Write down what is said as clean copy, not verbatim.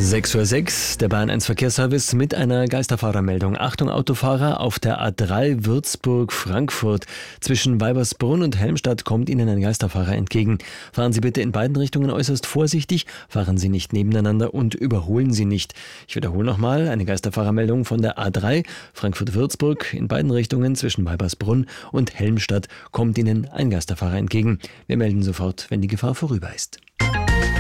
6:06 Uhr, der Bahn 1 Verkehrsservice mit einer Geisterfahrermeldung. Achtung Autofahrer, auf der A3 Würzburg-Frankfurt zwischen Weibersbrunn und Helmstadt kommt Ihnen ein Geisterfahrer entgegen. Fahren Sie bitte in beiden Richtungen äußerst vorsichtig, fahren Sie nicht nebeneinander und überholen Sie nicht. Ich wiederhole nochmal, eine Geisterfahrermeldung von der A3 Frankfurt-Würzburg in beiden Richtungen zwischen Weibersbrunn und Helmstadt kommt Ihnen ein Geisterfahrer entgegen. Wir melden sofort, wenn die Gefahr vorüber ist.